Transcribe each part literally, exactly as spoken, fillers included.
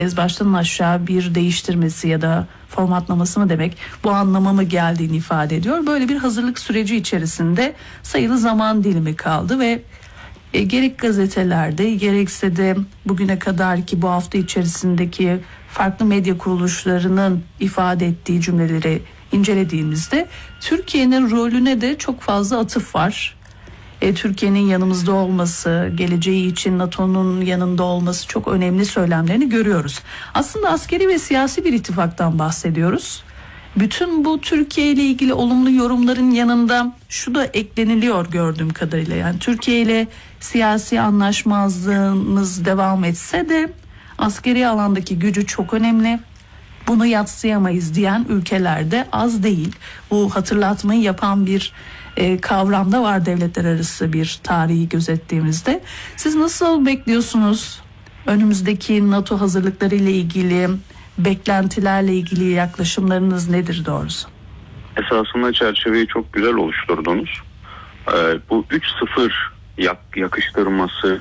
baştan aşağı bir değiştirmesi ya da formatlaması mı demek, bu anlama mı geldiğini ifade ediyor. Böyle bir hazırlık süreci içerisinde sayılı zaman dilimi kaldı ve e, gerek gazetelerde gerekse de bugüne kadar ki bu hafta içerisindeki farklı medya kuruluşlarının ifade ettiği cümleleri incelediğimizde Türkiye'nin rolüne de çok fazla atıf var. E, Türkiye'nin yanımızda olması, geleceği için NATO'nun yanında olması çok önemli söylemlerini görüyoruz. Aslında askeri ve siyasi bir ittifaktan bahsediyoruz. Bütün bu Türkiye ile ilgili olumlu yorumların yanında şu da ekleniliyor gördüğüm kadarıyla. Yani Türkiye ile siyasi anlaşmazlığımız devam etse de askeri alandaki gücü çok önemli. Bunu yadsıyamayız diyen ülkeler de az değil. Bu hatırlatmayı yapan bir e, kavram da var devletler arası bir tarihi gözettiğimizde. Siz nasıl bekliyorsunuz önümüzdeki NATO hazırlıkları ile ilgili, beklentilerle ilgili yaklaşımlarınız nedir doğrusu? Esasında çerçeveyi çok güzel oluşturdunuz. Ee, bu üç sıfır yak, yakıştırması,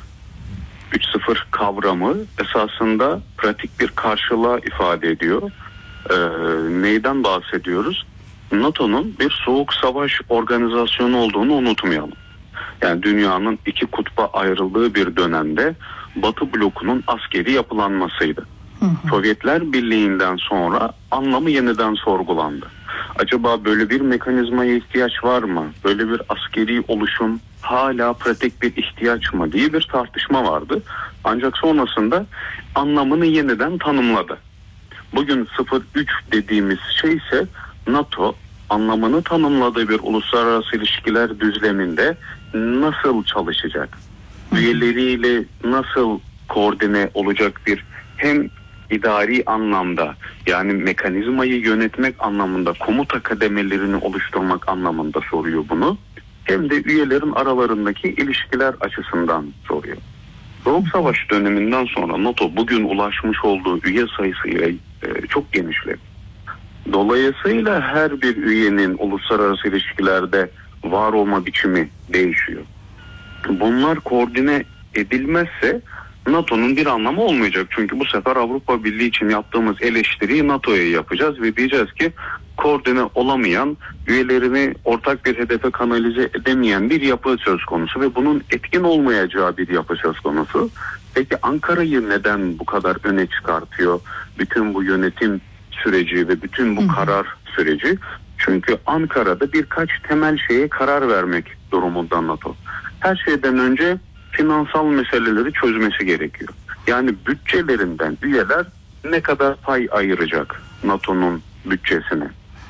üç sıfır kavramı esasında pratik bir karşılığa ifade ediyor. Ee, neyden bahsediyoruz? NATO'nun bir soğuk savaş organizasyonu olduğunu unutmayalım. Yani dünyanın iki kutba ayrıldığı bir dönemde Batı blokunun askeri yapılanmasıydı. Hı hı. Sovyetler Birliği'nden sonra anlamı yeniden sorgulandı. Acaba böyle bir mekanizmaya ihtiyaç var mı? Böyle bir askeri oluşum hala pratik bir ihtiyaç mı diye bir tartışma vardı. Ancak sonrasında anlamını yeniden tanımladı. Bugün sıfır üç dediğimiz şey ise NATO anlamını tanımladığı bir uluslararası ilişkiler düzleminde nasıl çalışacak? Üyeleriyle nasıl koordine olacak bir hem idari anlamda, yani mekanizmayı yönetmek anlamında, komuta kademelerini oluşturmak anlamında soruyor bunu. Hem de üyelerin aralarındaki ilişkiler açısından soruyor. Soğuk Savaş döneminden sonra NATO bugün ulaşmış olduğu üye sayısıyla e, çok genişledi. Dolayısıyla her bir üyenin uluslararası ilişkilerde var olma biçimi değişiyor. Bunlar koordine edilmezse NATO'nun bir anlamı olmayacak. Çünkü bu sefer Avrupa Birliği için yaptığımız eleştiriyi NATO'ya yapacağız ve diyeceğiz ki koordine olamayan, üyelerini ortak bir hedefe kanalize edemeyen bir yapı söz konusu ve bunun etkin olmayacağı bir yapı söz konusu. Peki Ankara'yı neden bu kadar öne çıkartıyor bütün bu yönetim süreci ve bütün bu karar süreci? Çünkü Ankara'da birkaç temel şeye karar vermek durumunda NATO. Her şeyden önce finansal meseleleri çözmesi gerekiyor. Yani bütçelerinden üyeler ne kadar pay ayıracak NATO'nun bütçesine.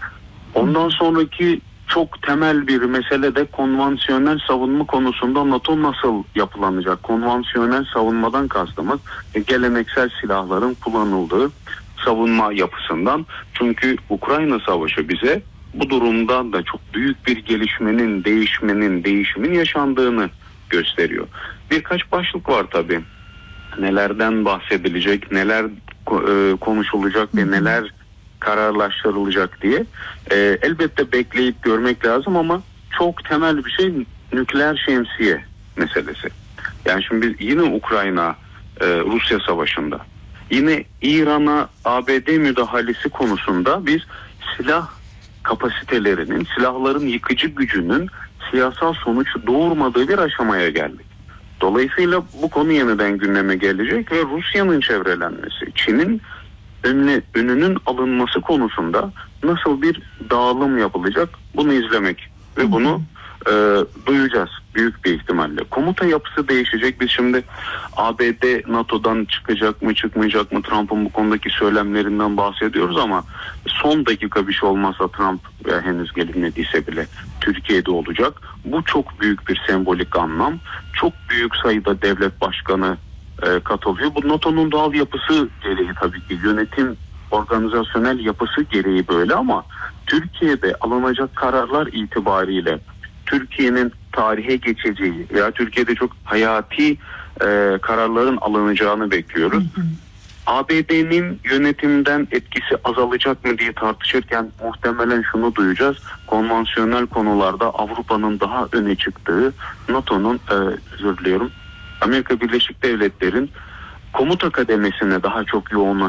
Ondan sonraki çok temel bir mesele de konvansiyonel savunma konusunda NATO nasıl yapılanacak? Konvansiyonel savunmadan kastımız geleneksel silahların kullanıldığı savunma yapısından. Çünkü Ukrayna Savaşı bize bu durumdan da çok büyük bir gelişmenin, değişmenin, değişimin yaşandığını gösteriyor. Birkaç başlık var tabii. Nelerden bahsedilecek, neler e, konuşulacak ve neler kararlaştırılacak diye. E, elbette bekleyip görmek lazım ama çok temel bir şey nükleer şemsiye meselesi. Yani şimdi biz yine Ukrayna e, Rusya savaşında, yine İran'a A B D müdahalesi konusunda biz silah kapasitelerinin, silahların yıkıcı gücünün siyasal sonuç doğurmadığı bir aşamaya geldik. Dolayısıyla bu konu yeniden gündeme gelecek ve Rusya'nın çevrelenmesi, Çin'in önüne, önünün alınması konusunda nasıl bir dağılım yapılacak bunu izlemek ve bunu e, duyacağız büyük bir ihtimalle. Komuta yapısı değişecek. Biz şimdi A B D NATO'dan çıkacak mı çıkmayacak mı, Trump'ın bu konudaki söylemlerinden bahsediyoruz ama son dakika bir şey olmazsa Trump ya henüz gelinmediyse bile Türkiye'de olacak. Bu çok büyük bir sembolik anlam. Çok büyük sayıda devlet başkanı e, katılıyor. Bu NATO'nun doğal yapısı gereği tabii ki, yönetim organizasyonel yapısı gereği böyle ama Türkiye'de alınacak kararlar itibariyle Türkiye'nin tarihe geçeceği veya Türkiye'de çok hayati e, kararların alınacağını bekliyoruz. Hı hı. A B D'nin yönetimden etkisi azalacak mı diye tartışırken muhtemelen şunu duyacağız. Konvansiyonel konularda Avrupa'nın daha öne çıktığı, NATO'nun e, özür diliyorum, Amerika Birleşik Devletleri'nin komuta kademesine daha çok yoğunlaştırılıyor.